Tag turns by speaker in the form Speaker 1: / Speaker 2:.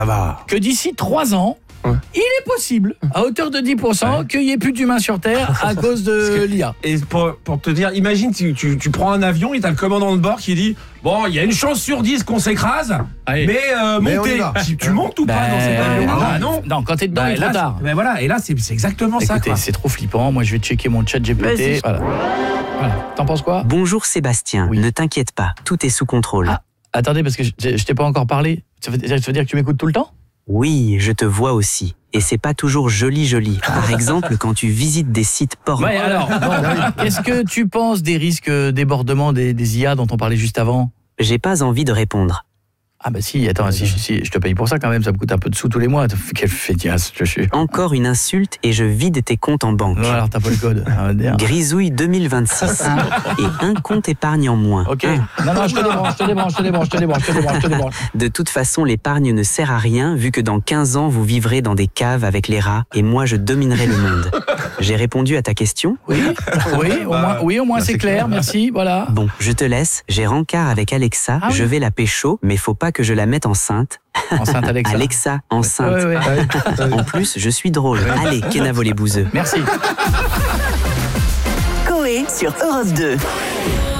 Speaker 1: Ça va.
Speaker 2: que d'ici 3 ans, il est possible, à hauteur de 10%, qu'il n'y ait plus d'humains sur Terre à cause de l'IA.
Speaker 1: Et pour te dire, imagine, tu prends un avion et t'as le commandant de bord qui dit « Bon, il y a une chance sur 10 qu'on s'écrase,
Speaker 2: Allez.
Speaker 1: mais
Speaker 3: on y
Speaker 1: montez.
Speaker 3: va. »
Speaker 1: Tu montes ou pas dans cet avion?
Speaker 2: Non, quand t'es dedans, il est trop tard.
Speaker 1: Mais voilà, et là, c'est exactement ça.
Speaker 2: Écoutez,
Speaker 1: Quoi.
Speaker 2: c'est trop flippant. Moi, je vais checker mon chat GPT.
Speaker 4: Vas-y.
Speaker 2: Voilà. T'en penses quoi?
Speaker 5: Bonjour Sébastien,
Speaker 2: Oui.
Speaker 5: ne t'inquiète pas, tout est sous contrôle.
Speaker 2: Ah. Attendez, parce que je t'ai pas encore parlé. Ça veut dire que tu m'écoutes tout le temps?
Speaker 5: Oui, je te vois aussi. Et c'est pas toujours joli. Par exemple, quand tu visites des sites porno.
Speaker 2: Ouais, alors, bon, qu'est-ce que tu penses des risques débordement des IA dont on parlait juste avant?
Speaker 5: J'ai pas envie de répondre.
Speaker 2: Ah bah si, attends, si je te paye pour ça quand même, ça me coûte un peu de sous tous les mois. Quelle fétiasse, je suis.
Speaker 5: Encore une insulte et je vide tes comptes en banque.
Speaker 2: Non, alors t'as pas le code. On va dire.
Speaker 5: Grisouille 2026. Et un compte épargne en moins.
Speaker 2: Ok. Non, je te débranche.
Speaker 5: De toute façon, l'épargne ne sert à rien vu que dans 15 ans, vous vivrez dans des caves avec les rats et moi, je dominerai le monde. J'ai répondu à ta question?
Speaker 2: Oui, au moins c'est clair, merci, voilà.
Speaker 5: Bon, je te laisse. J'ai rencard avec Alexa.
Speaker 2: Ah oui.
Speaker 5: Je vais la pécho, mais faut pas que je la mette enceinte.
Speaker 2: Enceinte Alexa.
Speaker 5: Alexa, enceinte.
Speaker 2: Ouais.
Speaker 5: En plus, je suis drôle. Allez, Kenavo les bouseux.
Speaker 2: Merci.
Speaker 6: Coé sur Europe 2.